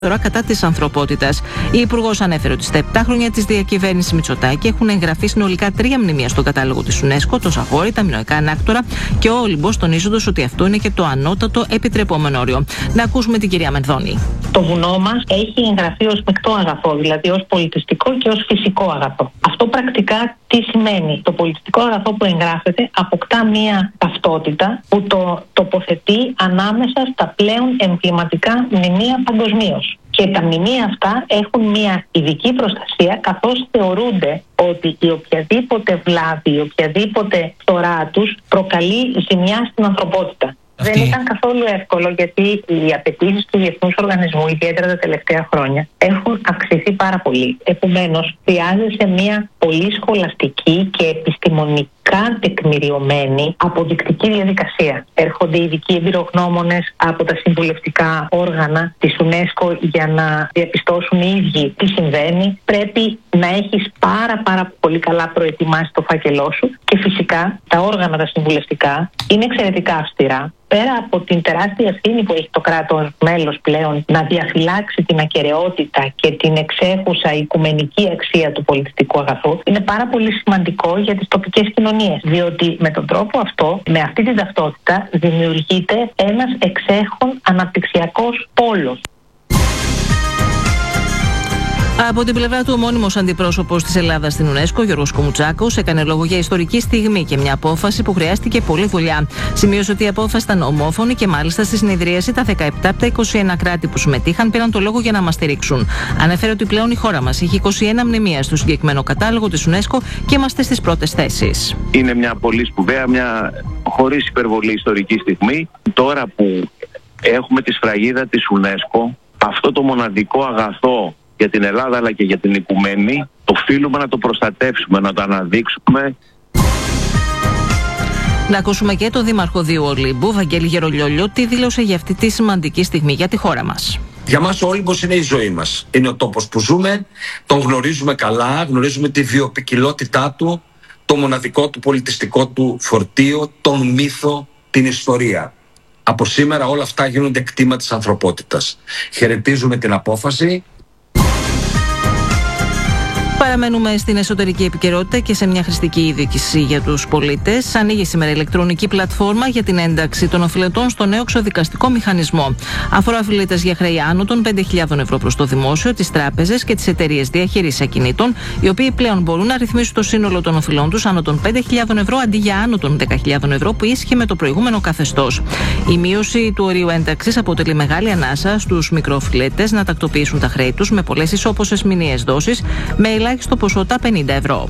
κατά της ανθρωπότητας. Η Υπουργός ανέφερε ότι στα 7 χρόνια της διακυβέρνησης Μητσοτάκη έχουν εγγραφεί συνολικά 3 μνημεία στον κατάλογο της UNESCO, το Σαχώρι, τα μινωικά ανάκτορα και ο Όλυμπος, τονίζοντας ότι αυτό είναι και το ανώτατο επιτρεπόμενο όριο. Να ακούσουμε την κυρία Μενδώνη. Το βουνό μας έχει εγγραφεί ως μεικτό αγαθό, δηλαδή ως πολιτιστικό και ως φυσικό αγαθό. Αυτό πρακτικά τι σημαίνει? Το πολιτιστικό αγαθό που εγγράφεται αποκτά μία ταυτότητα που το τοποθετεί ανάμεσα στα πλέον εμβληματικά μνημεία παγκοσμίως. Και τα μνημεία αυτά έχουν μία ειδική προστασία, καθώς θεωρούνται ότι η οποιαδήποτε βλάβη, η οποιαδήποτε φθορά τους προκαλεί ζημιά στην ανθρωπότητα. Δεν ήταν καθόλου εύκολο, γιατί οι απαιτήσεις του Διεθνούς Οργανισμού, ιδιαίτερα τα τελευταία χρόνια, έχουν αυξηθεί πάρα πολύ. Επομένως, χρειάζεται μια πολύ σχολαστική και επιστημονικά τεκμηριωμένη αποδεικτική διαδικασία. Έρχονται ειδικοί εμπειρογνώμονες από τα συμβουλευτικά όργανα της UNESCO για να διαπιστώσουν οι ίδιοι τι συμβαίνει. Πρέπει να έχεις πάρα πολύ καλά προετοιμάσει το φάκελό σου και φυσικά τα όργανα τα συμβουλευτικά είναι εξαιρετικά αυστηρά. Πέρα από την τεράστια ευθύνη που έχει το κράτος μέλος πλέον να διαφυλάξει την ακεραιότητα και την εξέχουσα οικουμενική αξία του πολιτιστικού αγαθού, είναι πάρα πολύ σημαντικό για τις τοπικές κοινωνίες. Διότι με τον τρόπο αυτό, με αυτή την ταυτότητα, δημιουργείται ένας εξέχων αναπτυξιακός πόλος. Από την πλευρά του, ο μόνιμος αντιπρόσωπος της Ελλάδας στην UNESCO, Γιώργος Κουμουτσάκος, έκανε λόγο για ιστορική στιγμή και μια απόφαση που χρειάστηκε πολλή δουλειά. Σημείωσε ότι η απόφαση ήταν ομόφωνη και μάλιστα στη συνεδρίαση τα 17 από τα 21 κράτη που συμμετείχαν πήραν το λόγο για να μας στηρίξουν. Ανέφερε ότι πλέον η χώρα μας έχει 21 μνημεία στο συγκεκριμένο κατάλογο της UNESCO και είμαστε στις πρώτες θέσεις. Είναι μια πολύ σπουδαία, μια χωρίς υπερβολή ιστορική στιγμή. Τώρα που έχουμε τη σφραγίδα της UNESCO, αυτό το μοναδικό αγαθό για την Ελλάδα αλλά και για την οικουμένη, οφείλουμε να το προστατεύσουμε, να το αναδείξουμε. Να ακούσουμε και τον Δήμαρχο Δίου Ολύμπου, Βαγγέλη Γερολιόλιο, τι δήλωσε για αυτή τη σημαντική στιγμή για τη χώρα μας. Για μας ο Όλυμπος είναι η ζωή μας. Είναι ο τόπος που ζούμε, τον γνωρίζουμε καλά, γνωρίζουμε τη βιοποικιλότητά του, το μοναδικό του πολιτιστικό του φορτίο, τον μύθο, την ιστορία. Από σήμερα όλα αυτά γίνονται κτήμα της ανθρωπότητας. Χαιρετίζουμε την απόφαση. Παραμένουμε στην εσωτερική επικαιρότητα και σε μια χρηστική είδηση για τους πολίτες. Ανοίγει σήμερα ηλεκτρονική πλατφόρμα για την ένταξη των οφειλετών στο νέο εξοδικαστικό μηχανισμό. Αφορά οφειλέτες για χρέη άνω των 5.000 ευρώ προς το δημόσιο, τις τράπεζες και τις εταιρείες διαχείρισης ακινήτων, οι οποίοι πλέον μπορούν να ρυθμίσουν το σύνολο των οφειλών τους άνω των 5.000 ευρώ αντί για άνω των 10.000 ευρώ που ίσχυε με το προηγούμενο καθεστώς. Η μείωση του ορίου ένταξης αποτελεί μεγάλη ανάσα στους μικροοφειλέτες να τακτοποιήσουν τα χρέη τους με πολλές ισόποσες μηνιαίες δόσεις, με ελάχιστο ποσό τα 50 ευρώ.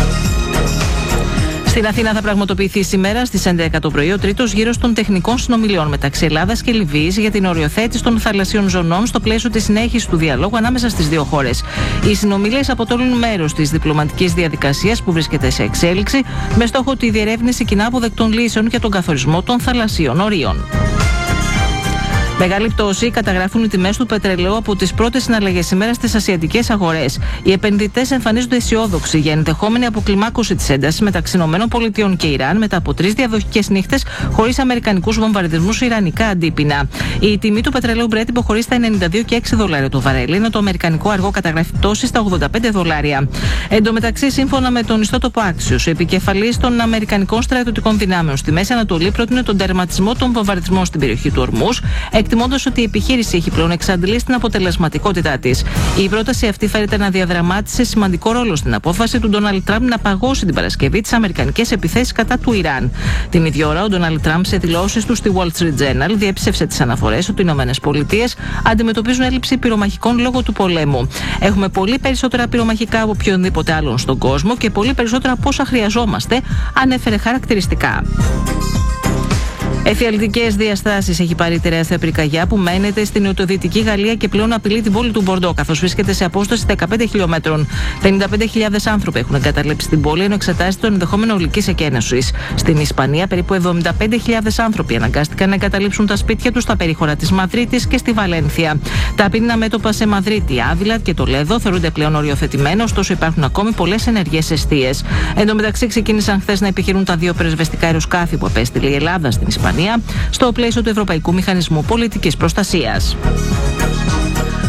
Στην Αθήνα θα πραγματοποιηθεί σήμερα στις 11 το πρωί ο τρίτος γύρος των τεχνικών συνομιλιών μεταξύ Ελλάδας και Λιβύης για την οριοθέτηση των θαλασσίων ζωνών στο πλαίσιο της συνέχισης του διαλόγου ανάμεσα στις δύο χώρες. Οι συνομιλίες αποτελούν μέρος της διπλωματικής διαδικασίας που βρίσκεται σε εξέλιξη με στόχο τη διερεύνηση κοινά αποδεκτών λύσεων για τον καθορισμό των θαλασσίων ορίων. Μεγάλη πτώση καταγράφουν οι τιμές του πετρελαίου από τις πρώτες συναλλαγές σήμερα στις ασιατικές αγορές. Οι επενδυτές εμφανίζονται αισιόδοξοι για ενδεχόμενη αποκλιμάκωση της έντασης μεταξύ ΗΠΑ και Ιράν μετά από 3 διαδοχικές νύχτες χωρίς αμερικανικούς βομβαρδισμούς σε ιρανικά αντίπεινα. Η τιμή του πετρελαίου Brent υποχωρεί στα $92,6 το βαρέλι, ενώ το αμερικανικό αργό καταγράφει πτώση στα $85. Εν τω μεταξύ, σύμφωνα με τον ιστότοπο Axios, ο επικεφαλής των αμερικανικών στρατιωτικών δυνάμεων στη Μέση Ανατολή πρότεινε τον τερματισμό των βομβαρδισμών στην περιοχή του Ορμούζ, εκτιμώντας ότι η επιχείρηση έχει πλέον εξαντλήσει την αποτελεσματικότητά της. Η πρόταση αυτή φέρεται να διαδραμάτισε σημαντικό ρόλο στην απόφαση του Ντόναλντ Τραμπ να παγώσει την Παρασκευή τις αμερικανικές επιθέσεις κατά του Ιράν. Την ίδια ώρα, ο Ντόναλντ Τραμπ σε δηλώσεις του στη Wall Street Journal διέψευσε τις αναφορές ότι οι ΗΠΑ αντιμετωπίζουν έλλειψη πυρομαχικών λόγω του πολέμου. Έχουμε πολύ περισσότερα πυρομαχικά από οποιονδήποτε άλλον στον κόσμο και πολύ περισσότερα από όσα χρειαζόμαστε, ανέφερε χαρακτηριστικά. Εφιαλτικές διαστάσεις έχει πάρει η τεράστια πυρκαγιά που μένεται στην νοτιοδυτική Γαλλία και πλέον απειλεί την πόλη του Μπορντό, καθώς βρίσκεται σε απόσταση 15 χιλιόμετρων. 55.000 άνθρωποι έχουν εγκαταλείψει την πόλη, ενώ εξετάζεται το ενδεχόμενο ολικής εκένωσης. Στην Ισπανία, περίπου 75.000 άνθρωποι αναγκάστηκαν να εγκαταλείψουν τα σπίτια τους στα περίχωρα της Μαδρίτης και στη Βαλένθια. Τα πυρήνα μέτωπα σε Μαδρίτη, Άβυλα και το Λέδο θεωρούνται πλέον οριοθετημένα, ωστόσο υπάρχουν ακόμη πολλές ενεργές εστίες. Εν τω μεταξύ, ξεκίνησαν χθες να επιχειρούν τα 2 πυροσβεστικά αεροσκάφη που απέστειλε η Ελλάδα στην Ισπανία στο πλαίσιο του Ευρωπαϊκού Μηχανισμού Πολιτικής Προστασίας.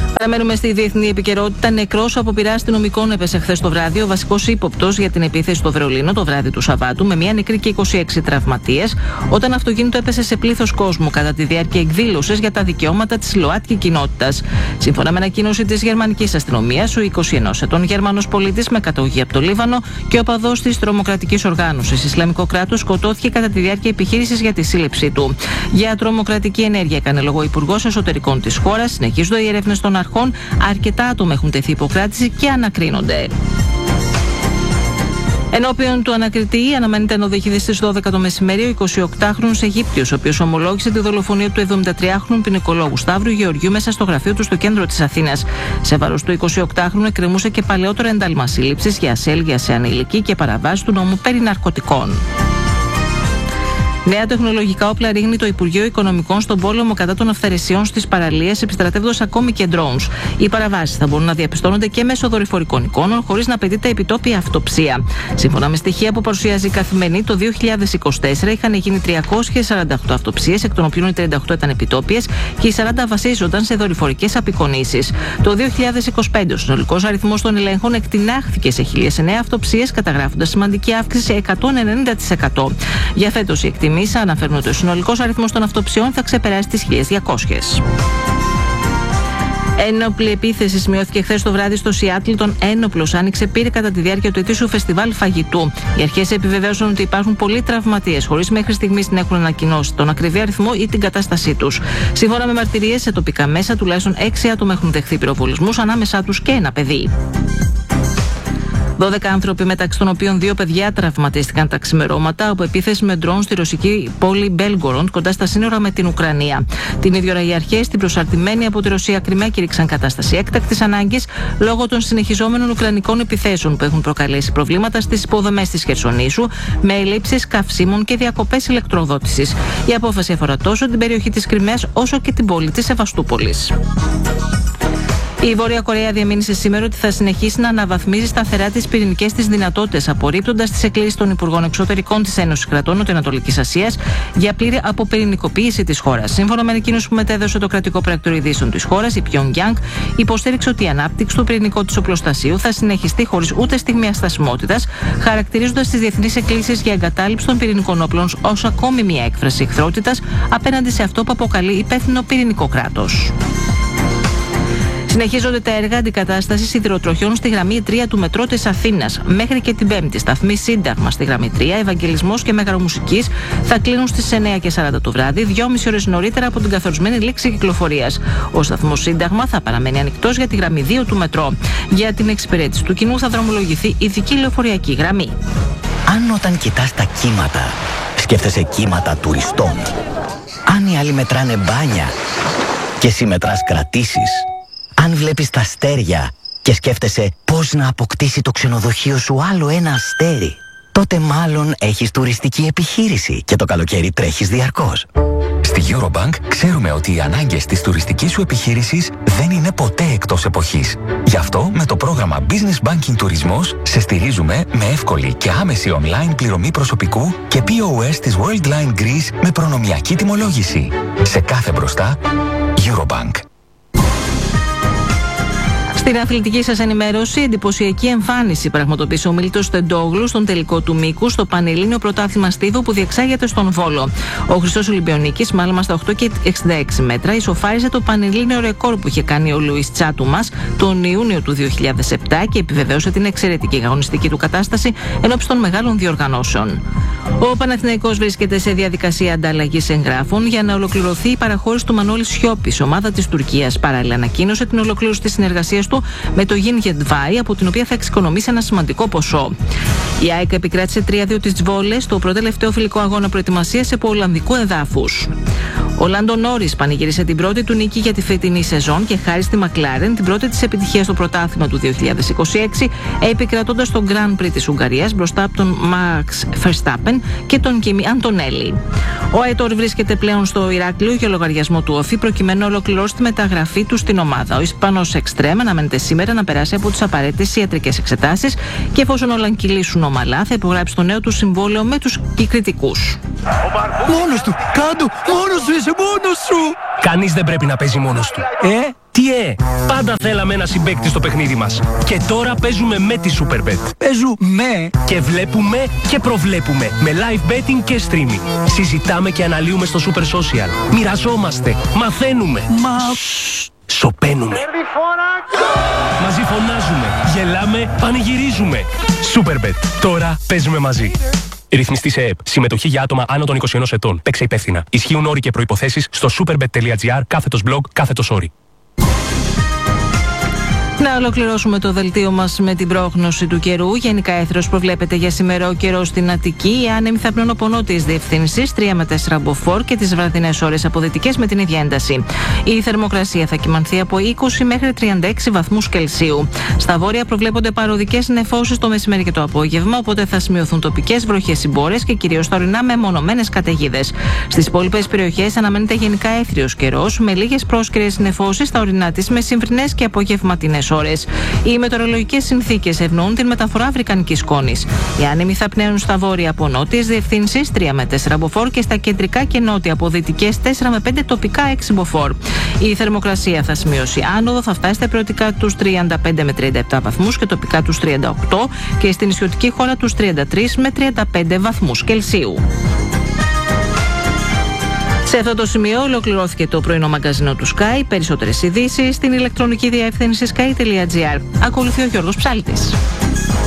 Παραμένουμε στη διεθνή επικαιρότητα. Νεκρός από πειρά αστυνομικών έπεσε χθες το βράδυ ο βασικός ύποπτος για την επίθεση στο Βερολίνο το βράδυ του Σαββάτου, με μία νεκρή και 26 τραυματίες, όταν αυτοκίνητο έπεσε σε πλήθος κόσμου κατά τη διάρκεια εκδήλωσης για τα δικαιώματα της ΛΟΑΤΚΙ κοινότητας. Σύμφωνα με ανακοίνωση της γερμανικής αστυνομίας, ο 21 ετών Γερμανός πολίτης με καταγωγή από το Λίβανο και οπαδός της τρομοκρατικής οργάνωσης Ισλαμικό κράτος σκοτώθηκε κατά τη διάρκεια επιχείρησης για τη σύλληψή του. Για τρομοκρατική ενέργεια έκανε λόγο ο Υπουργός Εσωτερικών της χώρας. Συνεχίζονται οι έρευνες των αρχών. Αρκετά άτομα έχουν τεθεί υποκράτηση και ανακρίνονται. Ενώπιον του ανακριτή αναμένεται να οδηγηθεί στις 12 το μεσημέρι ο 28χρονος Αιγύπτιος, ο οποίος ομολόγησε τη δολοφονία του 73χρονου ποινικολόγου Σταύρου Γεωργιού μέσα στο γραφείο του στο κέντρο της Αθήνας. Σε βάρος του 28χρονου εκκρεμούσε και παλαιότερο ένταλμα σύλληψης για ασέλγεια σε ανηλική και παραβάση του νόμου περί ναρκωτικών. Νέα τεχνολογικά όπλα ρίχνει το Υπουργείο Οικονομικών στον πόλεμο κατά των αυθαιρεσιών στις παραλίες, επιστρατεύοντας ακόμη και drones. Οι παραβάσεις θα μπορούν να διαπιστώνονται και μέσω δορυφορικών εικόνων, χωρίς να απαιτείται επιτόπια αυτοψία. Σύμφωνα με στοιχεία που παρουσιάζει η Καθημερινή, το 2024 είχαν γίνει 348 αυτοψίες, εκ των οποίων οι 38 ήταν επιτόπιες και οι 40 βασίζονταν σε δορυφορικές απεικονίσεις. Το 2025 ο συνολικός αριθμός των ελέγχων εκτινάχθηκε σε 1.009 αυτοψίες, καταγράφοντας σημαντική αύξηση σε 190%. Για φέτος οι εκτιμήσεις αναφέρουν ότι ο συνολικός αριθμός των αυτοψιών θα ξεπεράσει τις 1.200. Ένοπλη επίθεση σημειώθηκε χθες το βράδυ στο Σιάτλ. Τον ένοπλος άνοιξε πύρη κατά τη διάρκεια του ετήσιου φεστιβάλ φαγητού. Οι αρχές επιβεβαίωσαν ότι υπάρχουν πολλοί τραυματίες, χωρίς μέχρι στιγμής να έχουν ανακοινώσει τον ακριβή αριθμό ή την κατάστασή τους. Σύμφωνα με μαρτυρίες σε τοπικά μέσα, τουλάχιστον 6 άτομα έχουν δεχθεί πυροβολισμούς, ανάμεσά τους και ένα παιδί. 12 άνθρωποι, μεταξύ των οποίων 2 παιδιά, τραυματίστηκαν τα ξημερώματα από επίθεση με ντρόουν στη ρωσική πόλη Μπέλγκοροντ, κοντά στα σύνορα με την Ουκρανία. Την ίδια ώρα οι αρχές στην προσαρτημένη από τη Ρωσία Κριμαία κήρυξαν κατάσταση έκτακτης ανάγκης λόγω των συνεχιζόμενων ουκρανικών επιθέσεων που έχουν προκαλέσει προβλήματα στις υποδομές της Χερσονήσου, με ελλείψεις καυσίμων και διακοπές ηλεκτροδότησης. Η απόφαση αφορά τόσο την περιοχή της Κριμαίας όσο και την πόλη της Σεβαστούπολης. Η Βόρεια Κορέα διαμήνυσε σήμερα ότι θα συνεχίσει να αναβαθμίζει σταθερά τις πυρηνικές της δυνατότητες, απορρίπτοντας τις εκκλήσεις των Υπουργών Εξωτερικών της Ένωσης Κρατών Νοτιοανατολικής Ασίας για πλήρη αποπυρηνικοποίηση της χώρας. Σύμφωνα με ανακοίνωση που μετέδωσε το κρατικό πρακτορείο ειδήσεων της χώρας, η Pyongyang υποστήριξε ότι η ανάπτυξη του πυρηνικού της οπλοστασίου θα συνεχιστεί χωρίς ούτε στιγμή αστασιμότητας, χαρακτηρίζοντας τις διεθνείς εκκλήσεις για εγκατάλειψη των πυρηνικών όπλων ως ακόμη μια έκφραση εχθρότητας απέναντι σε αυτό που αποκαλεί υπεύθυνο πυρηνικό κράτος. Συνεχίζονται τα έργα αντικατάστασης σιδηροτροχιών στη γραμμή 3 του μετρό της Αθήνας. Μέχρι και την Πέμπτη, σταθμοί Σύνταγμα στη γραμμή 3, Ευαγγελισμός και Μεγαρομουσικής θα κλείνουν στις 9:40 το βράδυ, 2,5 ώρες νωρίτερα από την καθορισμένη λήξη κυκλοφορίας. Ο σταθμός Σύνταγμα θα παραμένει ανοιχτός για τη γραμμή 2 του μετρό. Για την εξυπηρέτηση του κοινού θα δρομολογηθεί ειδική λεωφοριακή γραμμή. Αν όταν κοιτάς τα κύματα, σκέφτεσαι κύματα τουριστών. Αν οι άλλοι μετράνε μπάνια και εσύ μετράς κρατήσεις. Αν βλέπεις τα αστέρια και σκέφτεσαι πώς να αποκτήσει το ξενοδοχείο σου άλλο ένα αστέρι, τότε μάλλον έχεις τουριστική επιχείρηση και το καλοκαίρι τρέχεις διαρκώς. Στη Eurobank ξέρουμε ότι οι ανάγκες της τουριστικής σου επιχείρησης δεν είναι ποτέ εκτός εποχής. Γι' αυτό με το πρόγραμμα Business Banking Τουρισμός σε στηρίζουμε με εύκολη και άμεση online πληρωμή προσωπικού και POS της Worldline Greece με προνομιακή τιμολόγηση. Σε κάθε μπροστά, Eurobank. Στην αθλητική σας ενημέρωση, εντυπωσιακή εμφάνιση πραγματοποίησε ο Μίλτος Τεντόγλου στον τελικό του μήκου στο Πανελλήνιο Πρωτάθλημα Στίβου που διεξάγεται στον Βόλο. Ο Χρυσός Ολυμπιονίκης, μάλιστα στα 8,66 μέτρα, ισοφάριζε το Πανελλήνιο ρεκόρ που είχε κάνει ο Λουίς Τσάτουμας τον Ιούνιο του 2007 και επιβεβαίωσε την εξαιρετική αγωνιστική του κατάσταση ενώπιση των μεγάλων διοργανώσεων. Ο Παναθηναϊκός βρίσκεται σε διαδικασία ανταλλαγής εγγράφων για να ολοκληρωθεί η παραχώρηση του Μανώλη Σιώπης, ομάδα της Τουρκίας. Παράλληλα, ανακοίνωσε την ολοκλήρωση της συνεργασίας του με το Γιν Γετβάη, από την οποία θα εξοικονομήσει ένα σημαντικό ποσό. Η ΑΕΚ επικράτησε 3-2 τις Βόλες στο προτελευταίο φιλικό αγώνα προετοιμασίας επί Ολλανδικού εδάφους. Ο Λάντο Νόρις πανηγύρισε την πρώτη του νίκη για τη φετινή σεζόν και χάρη στη Μακλάρεν την πρώτη της επιτυχία στο πρωτάθλημα του 2026, επικρατώντας το Grand Prix της Ουγγαρίας μπροστά από τον Max Verstappen και τον Kimi Antonelli. Ο Αετόρ βρίσκεται πλέον στο Ηράκλειο για λογαριασμό του Όφη προκειμένου να ολοκληρώσει τη μεταγραφή του στην ομάδα. Ο Ισπανός Εξτρέμ αναμένεται σήμερα να περάσει από τις απαραίτητες ιατρικές εξετάσεις και εφόσον όλα κυλήσουν ομαλά θα υπογράψει το νέο του συμβόλαιο με τους κριτικούς. Μόνος του! Κάντο! Μόνος σου είσαι! Μόνος σου! Κανείς δεν πρέπει να παίζει μόνος του. Πάντα θέλαμε ένα συμπαίκτη στο παιχνίδι μας. Και τώρα παίζουμε με τη Superbet. Παίζουμε και βλέπουμε και προβλέπουμε με live betting και streaming. Συζητάμε και αναλύουμε στο Super Social. Μοιραζόμαστε, μαθαίνουμε. Σοπαίνουμε. Μαζί φωνάζουμε, γελάμε, πανηγυρίζουμε. Superbet. Τώρα παίζουμε μαζί. Ρυθμιστή σε ΕΕΠ. Συμμετοχή για άτομα άνω των 21 ετών. Παίξε υπεύθυνα. Ισχύουν όροι και προϋποθέσεις στο superbet.gr/blog/όροι. Να ολοκληρώσουμε το δελτίο μας με την πρόγνωση του καιρού. Γενικά έθρος προβλέπεται για σήμερα ο καιρός στην Αττική. Οι άνεμοι θα πνέουν από νότιες διευθύνσεις 3 με 4 μποφόρ και τις βραδινές ώρες από δυτικές με την ίδια ένταση. Η θερμοκρασία θα κυμανθεί από 20 μέχρι 36 βαθμούς Κελσίου. Στα βόρεια προβλέπονται παροδικές νεφώσεις το μεσημέρι και το απόγευμα, οπότε θα σημειωθούν τοπικές βροχές ή μπόρες και κυρίως στα ορεινά με μονομένες καταιγίδες. Στις υπόλοιπες περιοχές αναμένεται γενικά έθριος καιρός με λίγες πρόσκαιρες νεφώσεις στα ορεινά της μεσημβρινές και απογευματινές ώρες. Οι μετεωρολογικές συνθήκες ευνοούν την μεταφορά αφρικανικής σκόνης. Οι άνεμοι θα πνέουν στα βόρεια από νότιες διευθύνσεις 3 με 4 μποφόρ και στα κεντρικά και νότια από δυτικές 4 με 5 τοπικά 6 μποφόρ. Η θερμοκρασία θα σημειώσει άνοδο, θα φτάσει στα υπηρετικά τους 35 με 37 βαθμούς και τοπικά τους 38 και στην νησιωτική χώρα τους 33 με 35 βαθμούς Κελσίου. Σε αυτό το σημείο ολοκληρώθηκε το πρωινό μαγκαζίνο του Sky. Περισσότερες ειδήσεις στην ηλεκτρονική διεύθυνση sky.gr. Ακολουθεί ο Γιώργος Ψάλτης.